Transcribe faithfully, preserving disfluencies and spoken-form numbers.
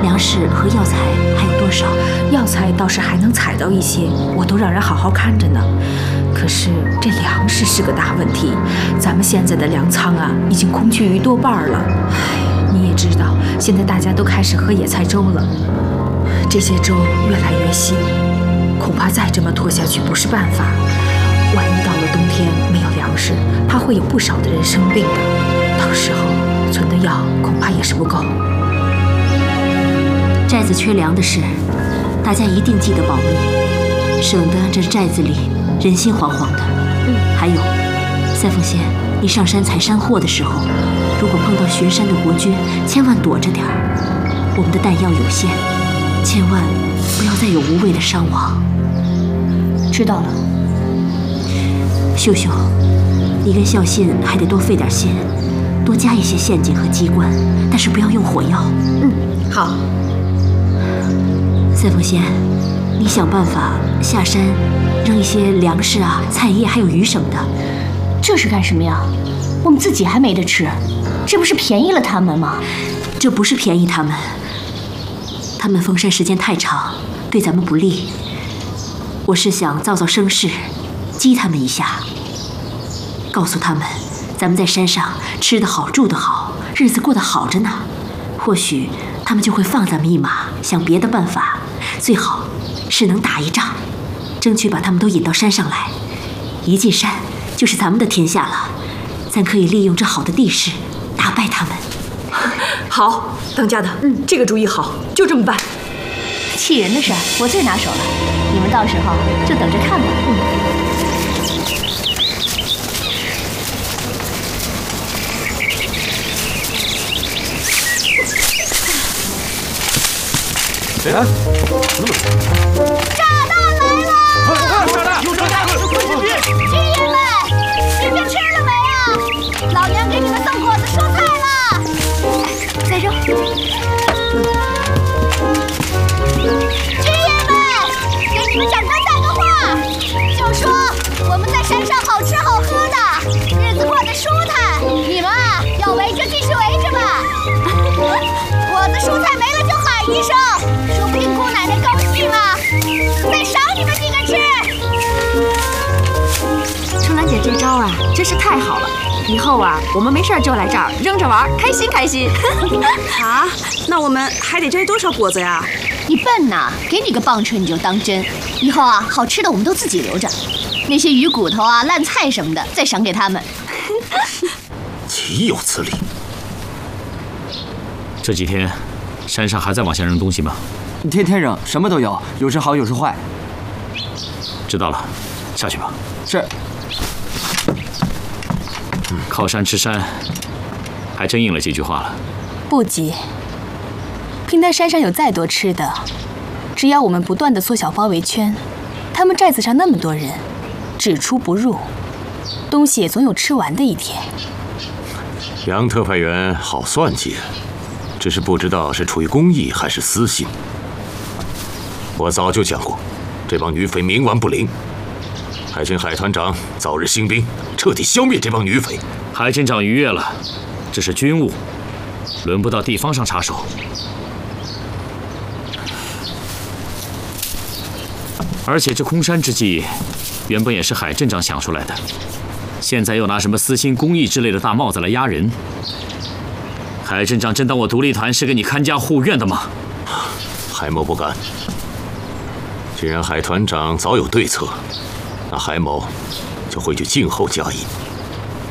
粮食和药材还有多少？ 药材倒是还能采到一些，我都让人好好看着呢。可是这粮食是个大问题，咱们现在的粮仓啊，已经空去逾多半了。唉，你也知道，现在大家都开始喝野菜粥了，这些粥越来越稀，恐怕再这么拖下去不是办法。万一到了冬天没有粮食，怕会有不少的人生病的，到时候存的药恐怕也是不够。 寨子缺粮的事，大家一定记得保密，省得这寨子里人心惶惶的。嗯，还有，赛凤仙，你上山采山货的时候，如果碰到巡山的国军，千万躲着点儿。我们的弹药有限，千万不要再有无谓的伤亡。 知道了。 秀秀，你跟孝信还得多费点心，多加一些陷阱和机关，但是不要用火药。 嗯，好。 赛凤仙，你想办法下山，扔一些粮食啊、菜叶还有鱼什么的。 这是干什么呀？我们自己还没得吃，这不是便宜了他们吗？ 这不是便宜他们，他们封山时间太长，对咱们不利。我是想造造声势，激他们一下，告诉他们，咱们在山上吃得好、住得好，日子过得好着呢。或许他们就会放咱们一马，想别的办法，最好是能打一仗，争取把他们都引到山上来。一进山就是咱们的天下了，咱可以利用这好的地势打败他们。 好，当家的，嗯，这个主意好，就这么办。 气人的事儿我最拿手了，你们到时候就等着看吧。嗯。 哎，怎么？ 炸弹来了！ 炸弹！有炸弹！有快进兵！ 军爷们，今天吃了没啊？老娘给你们送果子蔬菜了。 再扔。 军爷们，给你们长官带个话，就说我们在山上好吃好喝的，日子过得舒坦。你们啊，要围着继续围着吧。果子蔬菜没了就喊一声。说不定姑奶奶高兴啊，再赏你们几个吃。 春兰姐这招啊，真是太好了！以后啊，我们没事就来这儿扔着玩，开心开心。 啊，那我们还得摘多少果子呀？ 你笨呐，给你个棒槌你就当真。以后啊，好吃的我们都自己留着，那些鱼骨头啊、烂菜什么的，再赏给他们。 岂有此理！ 这几天山上还在往下扔东西吗？ 天天扔，什么都有，有时好，有时坏。 知道了，下去吧。 是。 靠山吃山，还真应了这句话了。 不急，平台山上有再多吃的，只要我们不断地缩小包围圈，他们寨子上那么多人，只出不入，东西也总有吃完的一天。 杨特派员好算计，只是不知道是出于公义还是私心。我早就讲过，这帮女匪冥顽不灵。海军海团长早日兴兵，彻底消灭这帮女匪。 海军长逾越了，这是军务，轮不到地方上插手。而且这空山之计，原本也是海镇长想出来的，现在又拿什么私心公义之类的大帽子来压人。海镇长真当我独立团是给你看家护院的吗？ 海某不敢。既然海团长早有对策，那海某就会去静候佳音。